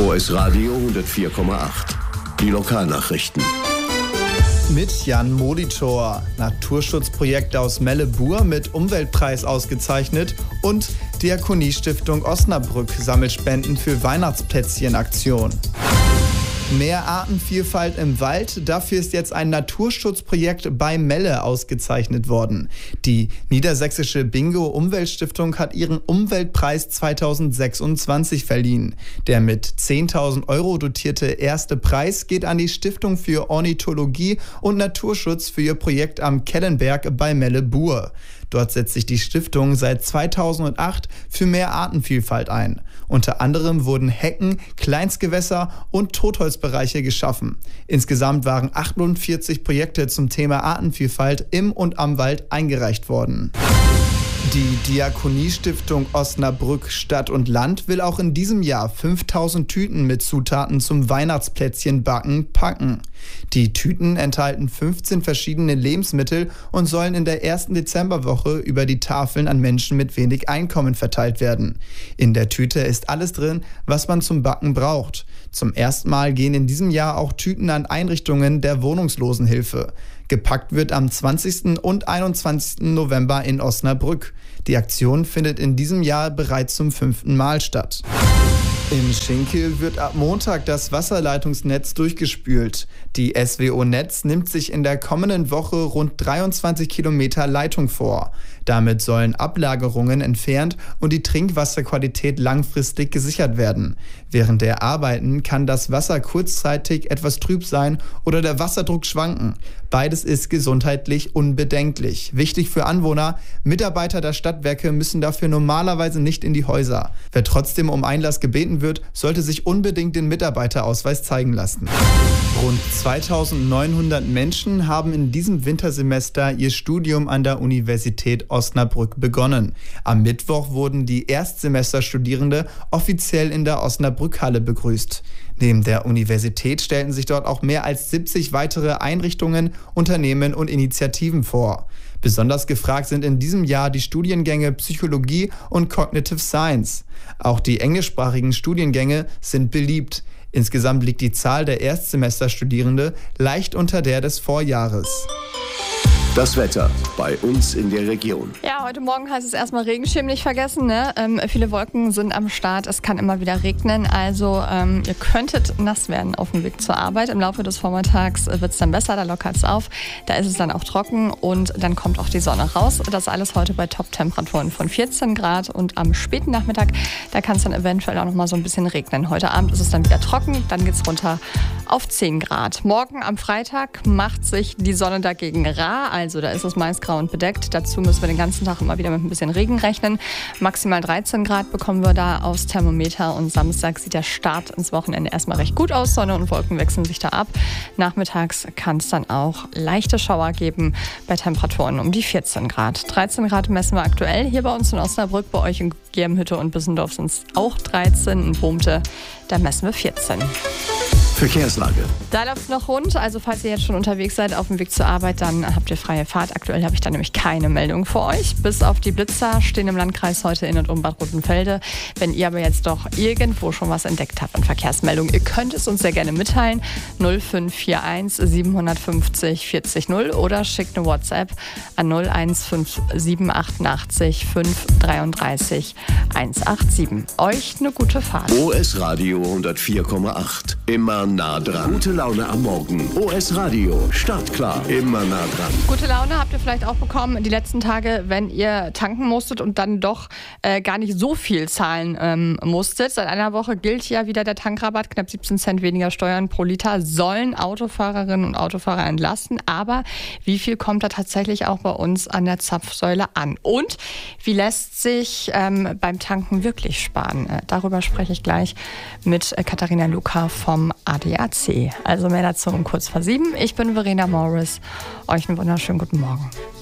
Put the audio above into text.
OS Radio 104,8. Die Lokalnachrichten. Mit Jan Molitor. Naturschutzprojekte aus Melle-Bur mit Umweltpreis ausgezeichnet und Diakoniestiftung Osnabrück sammelt Spenden für Weihnachtsplätzchen-Aktion. Mehr Artenvielfalt im Wald, dafür ist jetzt ein Naturschutzprojekt bei Melle ausgezeichnet worden. Die Niedersächsische Bingo-Umweltstiftung hat ihren Umweltpreis 2026 verliehen. Der mit 10.000 € dotierte erste Preis geht an die Stiftung für Ornithologie und Naturschutz für ihr Projekt am Kellenberg bei Melle-Bur. Dort setzt sich die Stiftung seit 2008 für mehr Artenvielfalt ein. Unter anderem wurden Hecken, Kleinstgewässer und Totholzbereiche geschaffen. Insgesamt waren 48 Projekte zum Thema Artenvielfalt im und am Wald eingereicht worden. Die Diakoniestiftung Osnabrück Stadt und Land will auch in diesem Jahr 5.000 Tüten mit Zutaten zum Weihnachtsplätzchenbacken packen. Die Tüten enthalten 15 verschiedene Lebensmittel und sollen in der ersten Dezemberwoche über die Tafeln an Menschen mit wenig Einkommen verteilt werden. In der Tüte ist alles drin, was man zum Backen braucht. Zum ersten Mal gehen in diesem Jahr auch Tüten an Einrichtungen der Wohnungslosenhilfe. Gepackt wird am 20. und 21. November in Osnabrück. Die Aktion findet in diesem Jahr bereits zum 5. Mal statt. In Schinkel wird ab Montag das Wasserleitungsnetz durchgespült. Die SWO Netz nimmt sich in der kommenden Woche rund 23 Kilometer Leitung vor. Damit sollen Ablagerungen entfernt und die Trinkwasserqualität langfristig gesichert werden. Während der Arbeiten kann das Wasser kurzzeitig etwas trüb sein oder der Wasserdruck schwanken. Beides ist gesundheitlich unbedenklich. Wichtig für Anwohner: Mitarbeiter der Stadtwerke müssen dafür normalerweise nicht in die Häuser. Wer trotzdem um Einlass gebeten wird, sollte sich unbedingt den Mitarbeiterausweis zeigen lassen. Rund 2.900 Menschen haben in diesem Wintersemester ihr Studium an der Universität Osnabrück begonnen. Am Mittwoch wurden die Erstsemesterstudierende offiziell in der Osnabrück-Halle begrüßt. Neben der Universität stellten sich dort auch mehr als 70 weitere Einrichtungen, Unternehmen und Initiativen vor. Besonders gefragt sind in diesem Jahr die Studiengänge Psychologie und Cognitive Science. Auch die englischsprachigen Studiengänge sind beliebt. Insgesamt liegt die Zahl der Erstsemesterstudierende leicht unter der des Vorjahres. Das Wetter bei uns in der Region. Ja, heute Morgen heißt es erstmal Regenschirm nicht vergessen. Ne? Viele Wolken sind am Start. Es kann immer wieder regnen. Also ihr könntet nass werden auf dem Weg zur Arbeit. Im Laufe des Vormittags wird es dann besser. Da lockert es auf. Da ist es dann auch trocken und dann kommt auch die Sonne raus. Das alles heute bei Top-Temperaturen von 14 Grad. Und am späten Nachmittag, da kann es dann eventuell auch noch mal so ein bisschen regnen. Heute Abend ist es dann wieder trocken. Dann geht es runter auf 10 Grad. Morgen am Freitag macht sich die Sonne dagegen rar. Also da ist es meist grau und bedeckt. Dazu müssen wir den ganzen Tag immer wieder mit ein bisschen Regen rechnen. Maximal 13 Grad bekommen wir da aufs Thermometer. Und Samstag sieht der Start ins Wochenende erstmal recht gut aus. Sonne und Wolken wechseln sich da ab. Nachmittags kann es dann auch leichte Schauer geben bei Temperaturen um die 14 Grad. 13 Grad messen wir aktuell hier bei uns in Osnabrück. Bei euch in Germhütte und Bissendorf sind es auch 13. In Bohmte, da messen wir 14. Verkehrslage. Da läuft es noch rund, also falls ihr jetzt schon unterwegs seid auf dem Weg zur Arbeit, dann habt ihr freie Fahrt. Aktuell habe ich da nämlich keine Meldung für euch. Bis auf die Blitzer stehen im Landkreis heute in und um Bad Rotenfelde. Wenn ihr aber jetzt doch irgendwo schon was entdeckt habt an Verkehrsmeldungen, ihr könnt es uns sehr gerne mitteilen. 0541 750 40 0 oder schickt eine WhatsApp an 015 533 187. Euch eine gute Fahrt. OS Radio 104,8. Immer nah dran. Gute Laune am Morgen. OS Radio. Startklar. Immer nah dran. Gute Laune habt ihr vielleicht auch bekommen die letzten Tage, wenn ihr tanken musstet und dann doch gar nicht so viel zahlen musstet. Seit einer Woche gilt ja wieder der Tankrabatt. Knapp 17 Cent weniger Steuern pro Liter sollen Autofahrerinnen und Autofahrer entlasten. Aber wie viel kommt da tatsächlich auch bei uns an der Zapfsäule an? Und wie lässt sich beim Tanken wirklich sparen? Darüber spreche ich gleich mit Katharina Luca vom ADAC. Also mehr dazu um kurz vor 7. Ich bin Verena Morris. Euch einen wunderschönen guten Morgen.